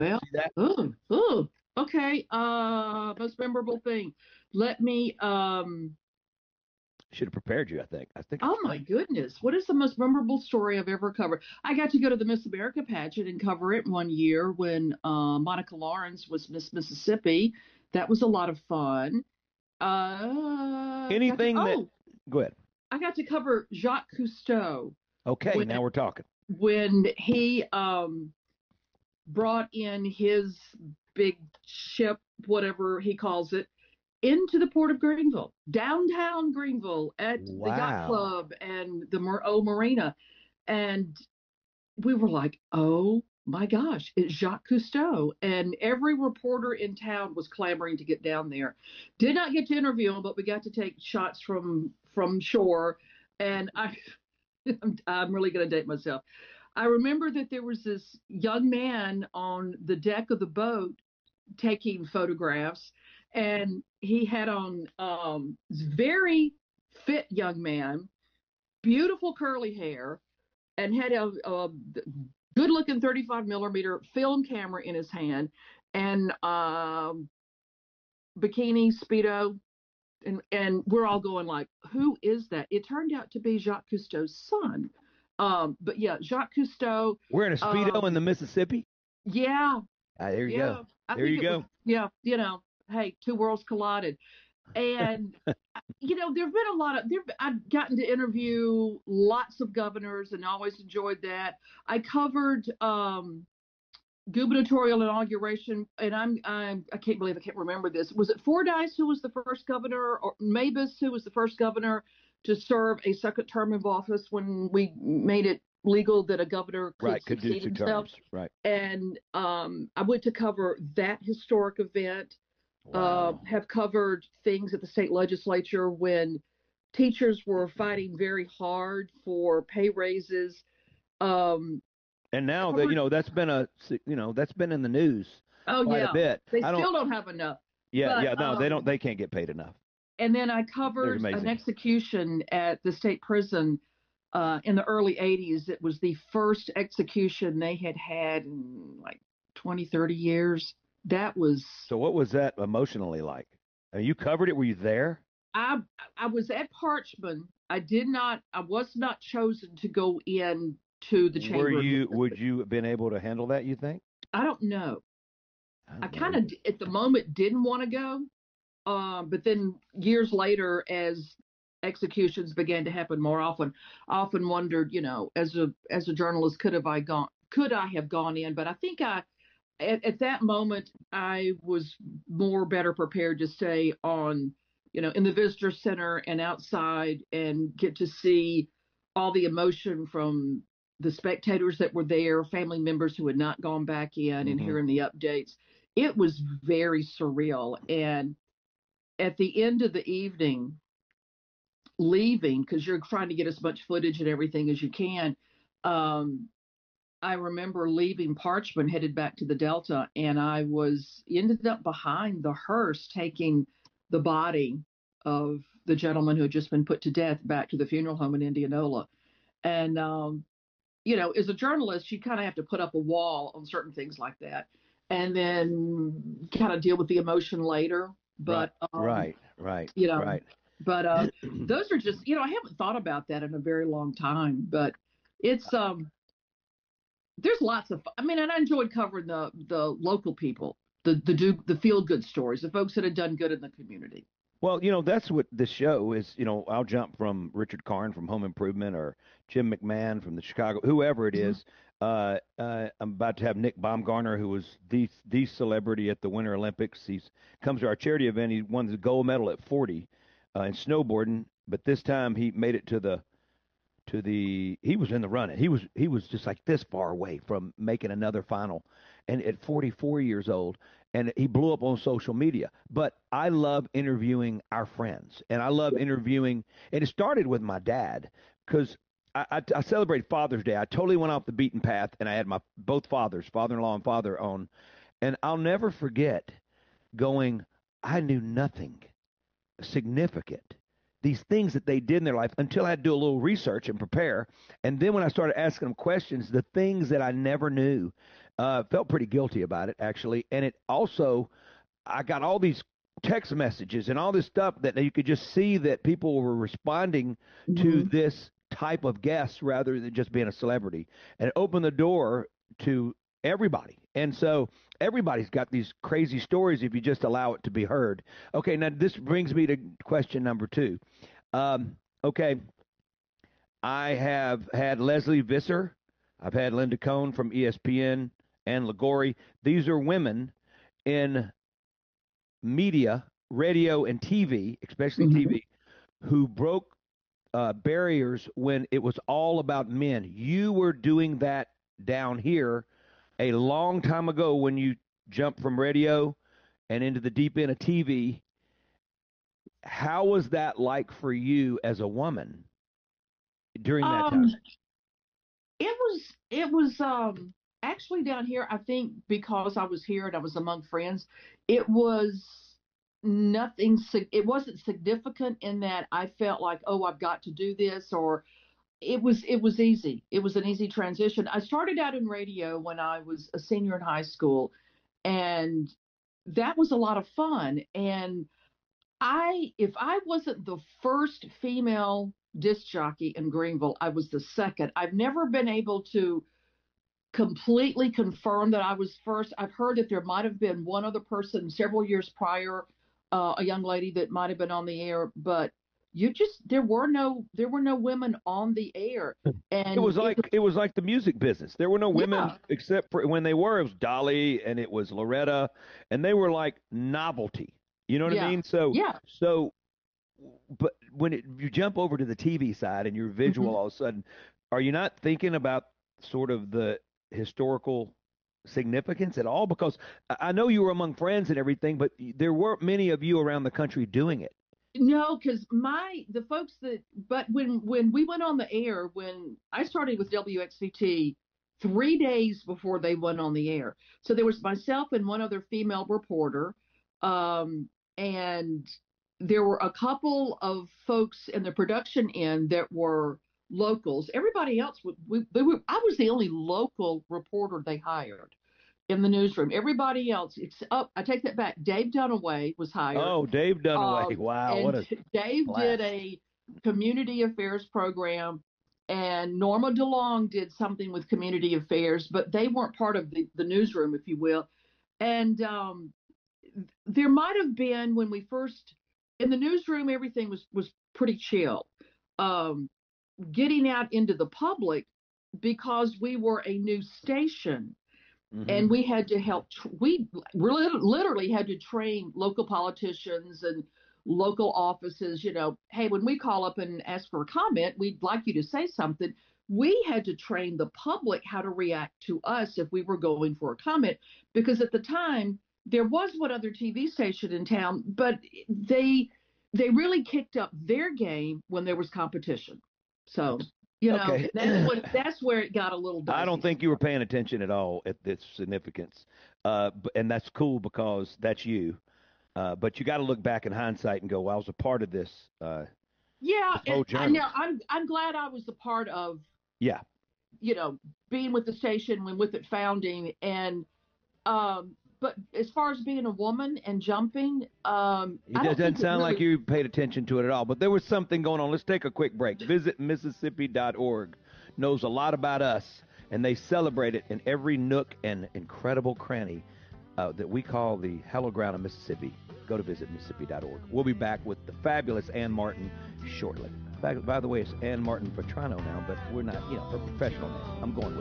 Well, See that? okay. Most memorable thing. Let me, Should have prepared you, I think. I think it's oh my funny. goodness. What is the most memorable story I've ever covered? I got to go to the Miss America pageant and cover it one year when Monica Lawrence was Miss Mississippi. That was a lot of fun. Anything that, go ahead. I got to cover Jacques Cousteau Okay, when now we're talking. he brought in his big ship, whatever he calls it, into the port of Greenville, downtown Greenville, at the yacht Wow. club and the Marina. And we were like, oh my gosh, it's Jacques Cousteau. And every reporter in town was clamoring to get down there. Did not get to interview him, but we got to take shots from shore. And I'm really going to date myself. I remember that there was this young man on the deck of the boat taking photographs, and he had on this very fit young man, beautiful curly hair, and had a good looking 35 millimeter film camera in his hand, and bikini speedo. And we're all going like, who is that? It turned out to be Jacques Cousteau's son. But yeah, Jacques Cousteau. We're in a Speedo in Um, the Mississippi. yeah, There you go. yeah. I There think you it was. go. Yeah, hey, two worlds collided. And there've been a lot of there. I've gotten to interview lots of governors, and always enjoyed that. I covered gubernatorial inauguration, and I can't believe I can't remember this. Was it Fordyce who was the first governor, or Mabus who was the first governor to serve a second term of office when we made it legal that a governor could Right, could do succeed two himself? terms. Right. And I went to cover that historic event. Wow. Have covered things at the state legislature when teachers were fighting very hard for pay raises. Um, And now that covered, that's been in the news oh quite a yeah, bit. they I don't. still don't have enough. Yeah, But yeah. No, they don't. They can't get paid enough. and then I They're covered an amazing. execution at the state prison in the early 80s. It was the first execution they had in like 20, 30 years. That was So what was that emotionally like? I mean, you covered it. Were you there? I I was at Parchman. I was not chosen to go in to the Were Chamber of you? Justice. Would you have been able to handle that? You think? I don't know. I I don't know kind of either. at the moment didn't want to go. But then years later, as executions began to happen more often, I often wondered, as a journalist, could I have gone in? But I think at that moment I was more better prepared to stay on, in the visitor center and outside and get to see all the emotion from the spectators that were there, family members who had not gone back in, and Hmm. hearing the updates. It was very surreal. And at the end of the evening, leaving because you're trying to get as much footage and everything as you can. Um, I remember leaving Parchman, headed back to the Delta, and I was ended up behind the hearse taking the body of the gentleman who had just been put to death back to the funeral home in Indianola. And as a journalist, you kind of have to put up a wall on certain things like that, and then kind of deal with the emotion later. Right. But Right. Right. you know, Right. but those are just, I haven't thought about that in a very long time. But it's there's lots of, I mean, and I enjoyed covering the local people, the feel good stories, the folks that had done good in the community. Well, that's what this show is. I'll jump from Richard Karn from Home Improvement or Jim McMahon from the Chicago, whoever it Mhm. is. I'm about to have Nick Baumgartner, who was the celebrity at the Winter Olympics. He's comes to our charity event. He won the gold medal at 40 in snowboarding, but this time he made it he was in the running. He was just like this far away from making another final, and at 44 years old, and he blew up on social media. But I love interviewing our friends, and I love interviewing. And it started with my dad because I celebrated Father's Day. I totally went off the beaten path, and I had my both fathers, father-in-law and father, on, and I'll never forget going. I knew nothing significant. These things that they did in their life until I had to do a little research and prepare. And then when I started asking them questions, the things that I never knew, Felt pretty guilty about it, actually. And it also, I got all these text messages and all this stuff that you could just see that people were responding to Hmm. this type of guest rather than just being a celebrity, and it opened the door to everybody. And so everybody's got these crazy stories if you just allow it to be heard. Okay, now this brings me to question number two. Okay, I have had Leslie Visser, I've had Linda Cohn from ESPN, and Liguori. These are women in media, radio, and TV, especially Hmm. TV, who broke barriers when it was all about men. You were doing that down here a long time ago when you jumped from radio and into the deep end of TV. How was that like for you as a woman during that Um, time? it was actually down here. I think because I was here and I was among friends, it was nothing. It wasn't significant in that I felt like, oh, I've got to do this, or it was easy. It was an easy transition. I started out in radio when I was a senior in high school, and that was a lot of fun. And if I wasn't the first female disc jockey in Greenville, I was the second. I've never been able to completely confirm that I was first. I've heard that there might have been one other person several years prior, a young lady that might have been on the air, but there were no women on the air, and it was It was like the music business. There were no women yeah, except for when they were. It was Dolly and it was Loretta, and they were like novelty. You know what I yeah, mean? So yeah. so, but when you jump over to the TV side and you're visual, Hmm. all of a sudden, are you not thinking about sort of the historical significance at all? Because I know you were among friends and everything, but there weren't many of you around the country doing it. No, because the folks that but when we went on the air, when I started with WXVT 3 days before they went on the air. So there was myself and one other female reporter, and there were a couple of folks in the production end that were locals. Everybody else, I was the only local reporter they hired in the newsroom. Everybody else, I take that back. Dave Dunaway was hired, Oh, Dave Dunaway! Wow, what and a Dave did blast! a community affairs program, and Norma DeLong did something with community affairs, but they weren't part of the newsroom, if you will. And there might have been when we first in the newsroom, everything was pretty chill. Um, Getting out into the public, because we were a new station Hmm. and we had to help we really literally had to train local politicians and local offices, hey, when we call up and ask for a comment, we'd like you to say something. We had to train the public how to react to us if we were going for a comment, because at the time there was one other TV station in town, but they really kicked up their game when there was competition. So Okay. that's where it got a little I don't dicey think you were sometimes. paying attention at all at its significance, and that's cool because that's you. But you got to look back in hindsight and go, well, "I was a part of Yeah, this and whole I journey." know I'm glad I was a part of, Yeah, you know, being with the station when with it founding, and but as far as being a woman and jumping, it I don't doesn't think it sound like really. you paid attention to it at all. But there was something going on. Let's take a quick break. Visit Mississippi.org knows a lot about us, and they celebrate it in every nook and incredible cranny that we call the Hello Ground of Mississippi. Go to visit Mississippi.org. We'll be back with the fabulous Ann Martin shortly. By the way, it's Ann Martin Vetrano now, but we're not, her professional name. I'm going with